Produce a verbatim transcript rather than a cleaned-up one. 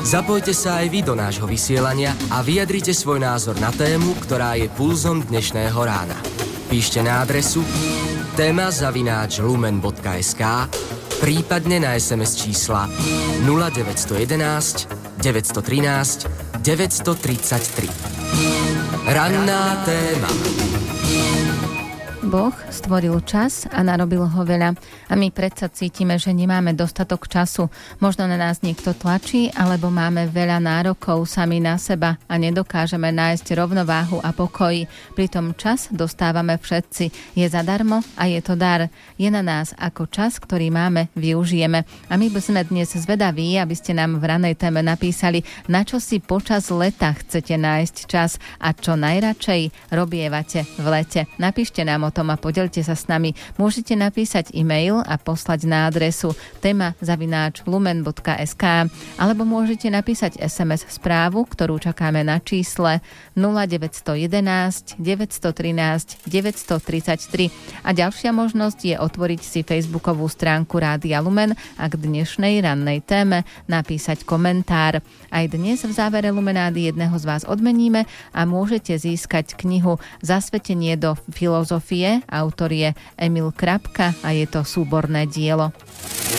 Zapojte sa aj vy do nášho vysielania a vyjadrite svoj názor na tému, ktorá je pulzom dnešného rána. Píšte na adresu téma zavináč lumen bodka es ká, prípadne na es em es čísla nula deväť jedna jedna, deväť jedna tri, deväť tri tri. Ranná téma. Boh stvoril čas a narobil ho veľa. A my predsa cítime, že nemáme dostatok času. Možno na nás niekto tlačí, alebo máme veľa nárokov sami na seba a nedokážeme nájsť rovnováhu a pokoj. Pritom čas dostávame všetci. Je zadarmo a je to dar. Je na nás, ako čas, ktorý máme, využijeme. A my by sme dnes zvedaví, aby ste nám v ranej téme napísali, na čo si počas leta chcete nájsť čas a čo najradšej robievate v lete. Napíšte nám o tom a podelte sa s nami. Môžete napísať e-mail a poslať na adresu téma zavináč lumen bodka es ká alebo môžete napísať es em es správu, ktorú čakáme na čísle nula deväť jedna jedna, deväť jedna tri, deväť tri tri. A ďalšia možnosť je otvoriť si facebookovú stránku Rádia Lumen a k dnešnej rannej téme napísať komentár. Aj dnes v závere Lumenády jedného z vás odmeníme a môžete získať knihu Zasvetenie do filozofie. Autor je Emil Krapka a je to súborné dielo.